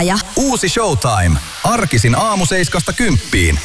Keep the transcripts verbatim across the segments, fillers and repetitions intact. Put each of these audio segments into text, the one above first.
Kohtaaja. Uusi Showtime. Arkisin aamu seiskasta kymppiin.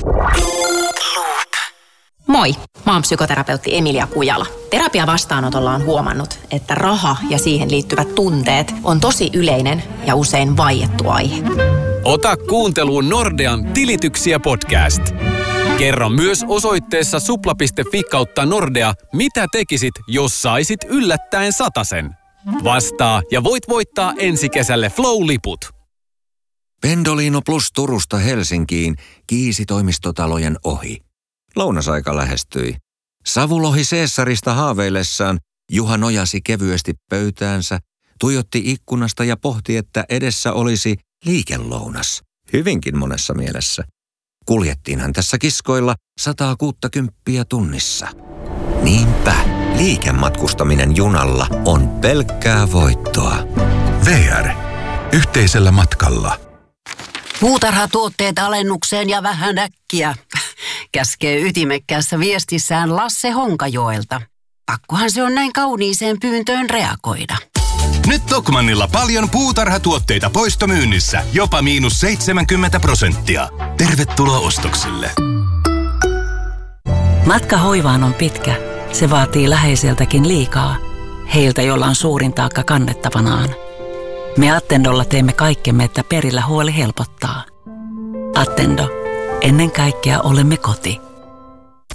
Moi, mä oon psykoterapeutti Emilia Kujala. Terapia-vastaanotolla on huomannut, että raha ja siihen liittyvät tunteet on tosi yleinen ja usein vaiettu aihe. Ota kuunteluun Nordean Tilityksiä podcast. Kerro myös osoitteessa supla piste fi kautta Nordea, mitä tekisit, jos saisit yllättäen satasen. Vastaa ja voit voittaa ensi kesälle Flow-liput. Pendolino Plus Turusta Helsinkiin kiisi toimistotalojen ohi. Lounasaika lähestyi. Savulohi Caesarista haaveillessaan Juha nojasi kevyesti pöytäänsä, tuijotti ikkunasta ja pohti, että edessä olisi liikelounas. Hyvinkin monessa mielessä. Kuljettiinhan tässä kiskoilla sataa kuuttakymppiä tunnissa. Niinpä, liikematkustaminen junalla on pelkkää voittoa. V R. Yhteisellä matkalla. Puutarhatuotteet alennukseen ja vähän äkkiä, käskee ytimekkäässä viestissään Lasse Honkajoelta. Pakkohan se on näin kauniiseen pyyntöön reagoida. Nyt Tokmannilla paljon puutarhatuotteita poistomyynnissä, jopa miinus seitsemänkymmentä prosenttia. Tervetuloa ostoksille. Matka hoivaan on pitkä. Se vaatii läheiseltäkin liikaa. Heiltä, joilla on suurin taakka kannettavanaan. Me Attendolla teemme kaikkemme, että perillä huoli helpottaa. Attendo. Ennen kaikkea olemme koti.